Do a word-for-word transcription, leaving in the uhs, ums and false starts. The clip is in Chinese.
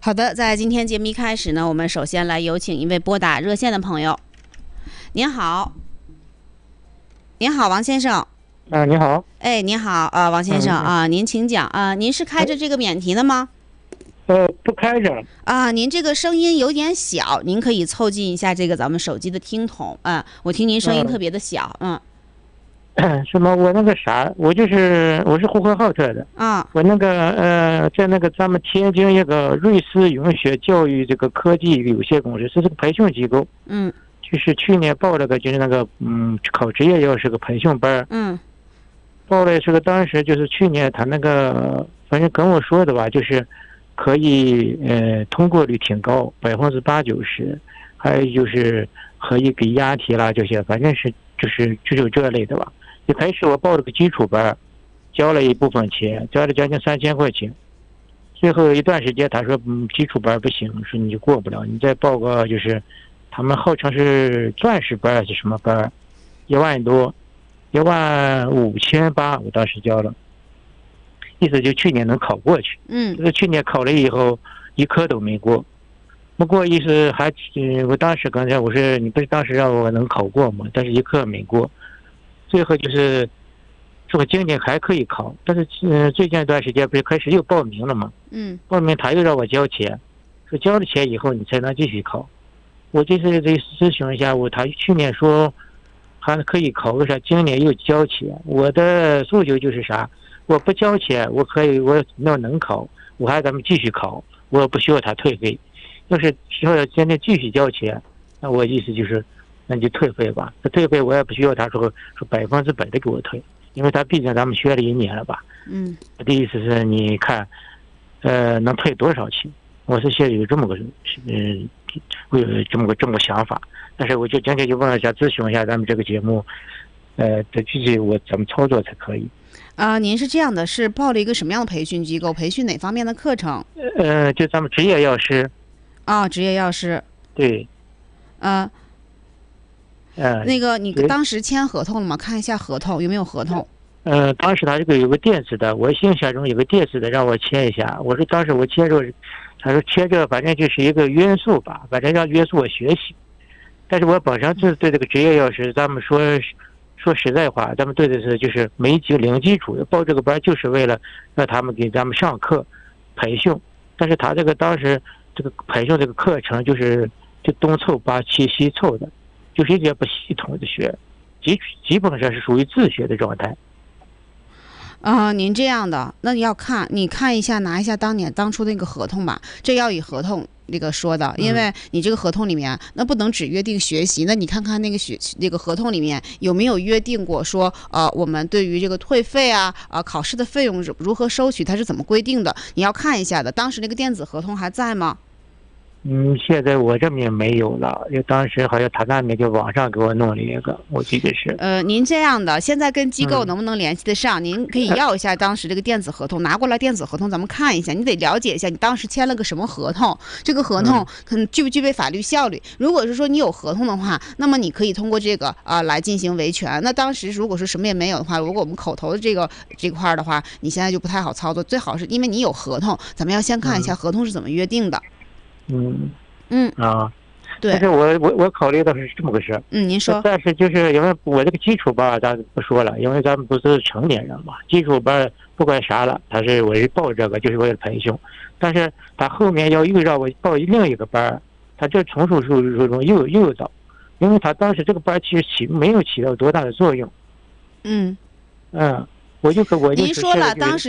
好的，在今天节目一开始呢，我们首先来有请一位拨打热线的朋友。您好，您好，王先生。 啊，你好。 哎，您好，啊，王先生、 嗯、 啊，您请讲啊，您是开着这个免提的吗？ 呃，不开着。 啊，您这个声音有点小，您可以凑近一下这个咱们手机的听筒啊，我听您声音特别的小，嗯。 嗯什么？我那个啥，我就是我是呼和浩特的啊。 我那个呃，在那个咱们天津一个瑞思永学教育这个科技有限公司，是这个培训机构。 嗯。 就是去年报了个就是那个嗯考职业药师个培训班。 嗯。 报了这个当时就是去年他那个反正跟我说的吧，就是可以呃通过率挺高，百分之八九十，还有就是可以给押题啦这些，反正是就是就是这类的吧。一开始我报了个基础班，交了一部分钱，交了将近三千块钱。最后一段时间他说嗯基础班不行，说你就过不了，你再报个就是他们号称是钻石班还是什么班，一万多，一万五千八，我当时交了，意思就去年能考过去。 嗯。 就是去年考了以后一科都没过，不过意思还嗯我当时刚才我说你不是当时让我能考过吗？但是一科没过。最后就是说今年还可以考，但是嗯、呃、最近一段时间不是开始又报名了吗？ 嗯。 报名他又让我交钱，说交了钱以后你才能继续考。我就是得咨询一下我，他去年说还可以考，为啥今年又交钱？我的诉求就是啥？我不交钱，我可以我要能考，我还咱们继续考，我不需要他退费。要是需要现在继续交钱，那我意思就是那就退费吧。那退费我也不需要他说说百分之百的给我退，因为他毕竟咱们学了一年了吧。 嗯。 我的意思是你看，呃，能退多少钱？我是现在有这么个嗯。我有这么个这么个想法，但是我就今天就问一下咨询一下咱们这个节目，呃，的具体我怎么操作才可以？ 啊、呃，您是这样的，是报了一个什么样的培训机构？培训哪方面的课程？ 呃，就咱们职业药师。 啊、哦，职业药师。 对。 呃， 呃， 那个你当时签合同了吗？看一下合同有没有合同。 呃，当时他这个有个电子的，我印象中有个电子的让我签一下，我说当时我签着。他说签这个反正就是一个约束吧，反正要约束我学习。但是我本身就是对这个职业药师，咱们说说实在话，咱们对的是就是没基零基础，报这个班就是为了让他们给咱们上课培训。但是他这个当时这个培训这个课程就是就东凑八七西凑的，就是一点不系统的学，基基本上是属于自学的状态。 啊、呃，您这样的，那你要看，你看一下，拿一下当年当初那个合同吧，这要以合同那个说的，因为你这个合同里面，那不能只约定学习，那你看看那个学那个合同里面有没有约定过说，呃，我们对于这个退费啊，啊、呃，考试的费用如何收取，它是怎么规定的？你要看一下的。当时那个电子合同还在吗？ 嗯，现在我这边没有了，因为当时好像他那边就网上给我弄了一个，我记得是。 呃，您这样的，现在跟机构能不能联系得上？嗯、您可以要一下当时这个电子合同，拿过来电子合同咱们看一下，你得了解一下你当时签了个什么合同，这个合同可能具不具备法律效力。如果是说你有合同的话，那么你可以通过这个啊、呃、来进行维权。那当时如果是什么也没有的话，如果我们口头的这个这块的话，你现在就不太好操作。最好是因为你有合同，咱们要先看一下合同是怎么约定的。 嗯。 嗯啊， 对， 但是我我我考虑的是这么个事。 嗯，您说。 但是就是因为我这个基础班咱不说了，因为咱们不是成年人嘛，基础班不管啥了，他是我是报这个就是为了培训，但是他后面要又让我报另一个班，他这从属数中又又到，因为他当时这个班其实起没有起到多大的作用。 嗯嗯，我就我就您说了当时。